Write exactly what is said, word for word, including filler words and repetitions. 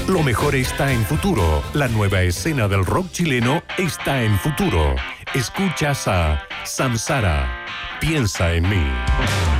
Lo mejor está en Futuro. La nueva escena del rock chileno está en Futuro. Escuchas a Samsara. Piensa en mí.